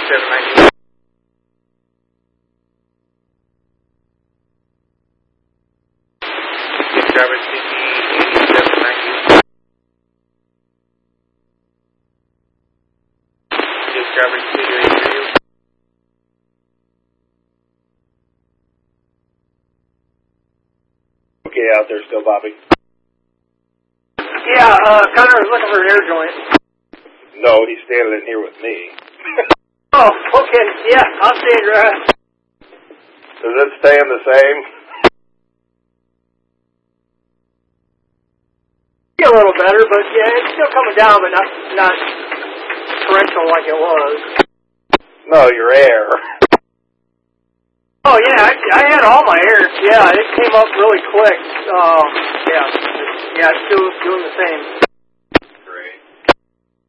8790. Driver CG 8790. Driver CG 83. Okay, out there still, Bobby? Yeah, Connor was looking for an air joint. No, he's standing in here with me. Oh, okay. Yeah, I'll stand right. Does it stand the same? A little better, but yeah, it's still coming down, but not torrential like it was. No, your air. Oh yeah, I had all my air. Yeah, it came up really quick. Yeah, it's still doing the same.